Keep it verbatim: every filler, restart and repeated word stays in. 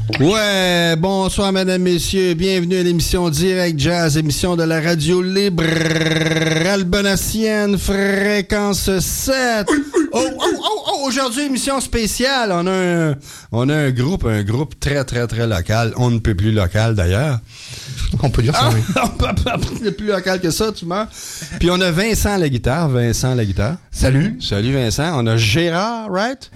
Ouais, bonsoir mesdames, messieurs, bienvenue à l'émission Direct Jazz, émission de la radio libre albonacienne, fréquence sept. Oh, oh, oh, oh, aujourd'hui, émission spéciale, on a un, on a un groupe, un groupe très, très, très local, on ne peut plus local d'ailleurs. On peut dire ça, ah, oui. On peut pas plus local que ça, tu meurs. Puis on a Vincent à la guitare, Vincent à la guitare. Salut. Salut Vincent, on a Gérard, right?